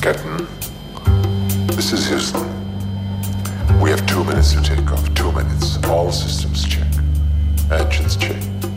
Captain, this is Houston. We have 2 minutes to take off. 2 minutes. All systems check. Engines check.